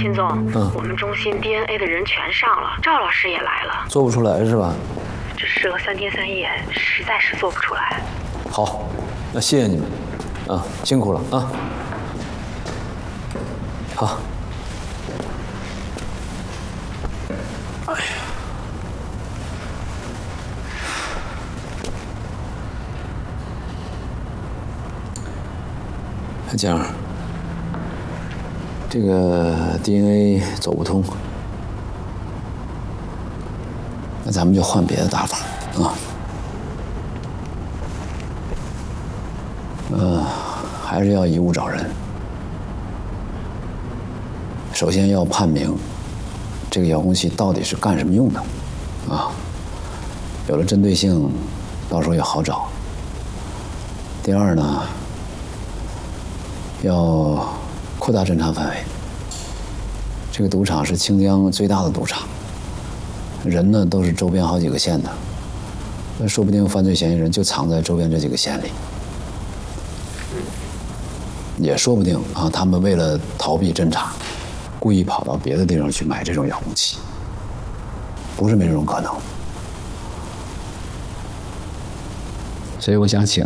秦总，我们中心 DNA 的人全上了，赵老师也来了。 做不出来是吧？ 这试了3天3夜，实在是做不出来。 好，那谢谢你们，辛苦了啊。好。哎呀，江儿，这个 DNA 走不通，那咱们就换别的打法啊。还是要以物找人。首先要判明这个遥控器到底是干什么用的，有了针对性，到时候也好找。第二呢，要扩大侦查范围。这个赌场是清江最大的赌场，人呢都是周边好几个县的，那说不定犯罪嫌疑人就藏在周边这几个县里。也说不定他们为了逃避侦查，故意跑到别的地方去买这种遥控器，不是没这种可能。所以我想请